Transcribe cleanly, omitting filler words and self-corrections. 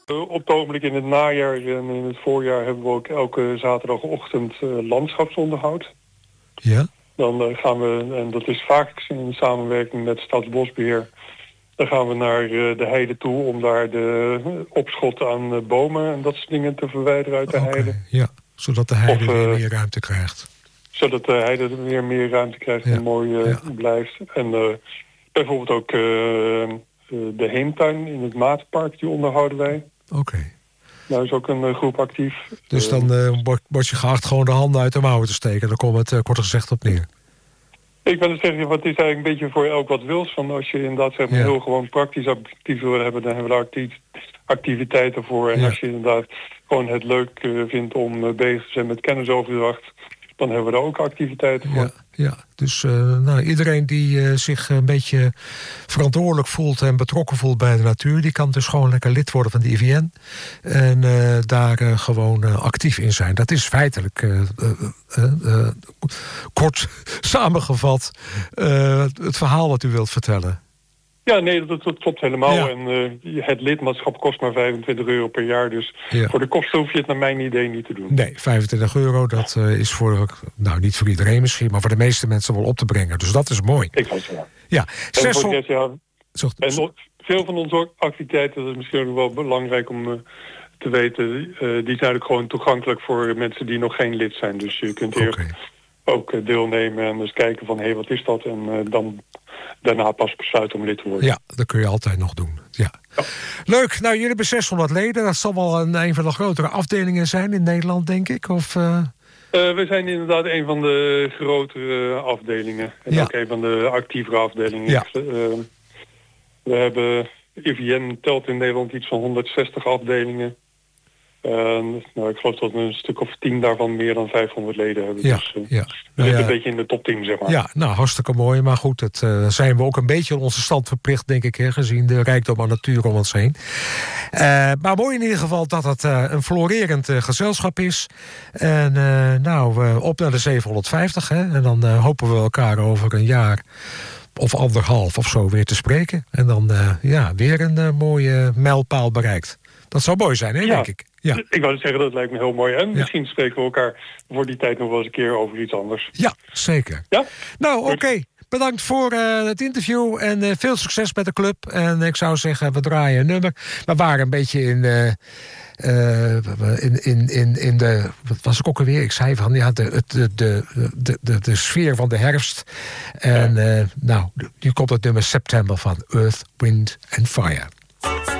Op het ogenblik in het najaar en in het voorjaar hebben we ook elke zaterdagochtend landschapsonderhoud. Ja. Dan gaan we, en dat is vaak in samenwerking met Staatsbosbeheer, dan gaan we naar de heide toe om daar de opschot aan bomen en dat soort dingen te verwijderen uit de heide. Ja, zodat de heide weer meer ruimte krijgt. Zodat de heide weer meer ruimte krijgt en mooi blijft. En bijvoorbeeld ook de heemtuin in het Matenpark, die onderhouden wij. Oké. Daar is ook een groep actief. Dus dan word je geacht gewoon de handen uit de mouwen te steken. Daar komt het kort gezegd op neer. Ik wil zeggen, wat is eigenlijk een beetje voor elk wat wils. Van als je inderdaad zeg maar, heel gewoon praktisch actief wil hebben, dan hebben we daar activiteiten voor. En als je inderdaad gewoon het leuk vindt om bezig te zijn met kennisoverdracht, dan hebben we daar ook activiteiten voor. Ja. Dus iedereen die zich een beetje verantwoordelijk voelt en betrokken voelt bij de natuur, die kan dus gewoon lekker lid worden van de IVN en daar gewoon actief in zijn. Dat is feitelijk kort samengevat het verhaal wat u wilt vertellen. Ja, nee, dat klopt helemaal. Ja. En het lidmaatschap kost maar €25 per jaar. Dus voor de kosten hoef je het naar mijn idee niet te doen. Nee, €25, dat is voor, niet voor iedereen misschien, maar voor de meeste mensen wel op te brengen. Dus dat is mooi. Ik zou zeggen. Ja. En veel van onze activiteiten, dat is misschien ook wel belangrijk om te weten, die zijn ook gewoon toegankelijk voor mensen die nog geen lid zijn. Dus je kunt hier ook deelnemen en dus kijken van, wat is dat? En dan daarna pas besluiten om lid te worden. Ja, dat kun je altijd nog doen. Ja. Leuk. Nou, jullie hebben 600 leden. Dat zal wel een van de grotere afdelingen zijn in Nederland, denk ik? Of, we zijn inderdaad een van de grotere afdelingen. En ook een van de actievere afdelingen. Ja. We hebben, IVN telt in Nederland iets van 160 afdelingen. Ik geloof dat we een stuk of 10 daarvan meer dan 500 leden hebben. Ja, dus we zitten een beetje in de top 10, zeg maar. Ja, hartstikke mooi. Maar goed, het zijn we ook een beetje aan onze stand verplicht, denk ik, gezien de rijkdom aan natuur om ons heen. Maar mooi in ieder geval dat het een florerend gezelschap is. En op naar de 750. En dan hopen we elkaar over een jaar of anderhalf of zo weer te spreken. En dan weer een mooie mijlpaal bereikt. Dat zou mooi zijn, denk ik. Ja. Ik wou zeggen, dat lijkt me heel mooi. En misschien spreken we elkaar voor die tijd nog wel eens een keer over iets anders. Ja, zeker. Ja? Nou, oké. Bedankt voor het interview en veel succes met de club. En ik zou zeggen, we draaien een nummer. We waren een beetje in de... Wat was ik ook alweer? Ik zei van, de sfeer van de herfst. En nu komt het nummer September van Earth, Wind and Fire.